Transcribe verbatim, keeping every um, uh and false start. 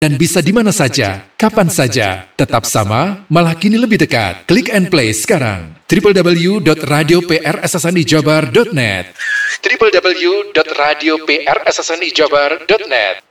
Dan bisa di mana saja, kapan saja, tetap sama, malah kini lebih dekat. Klik and play sekarang. w w w dot radio p r s s n i jabar dot net w w w dot radio p r s s n i jabar dot net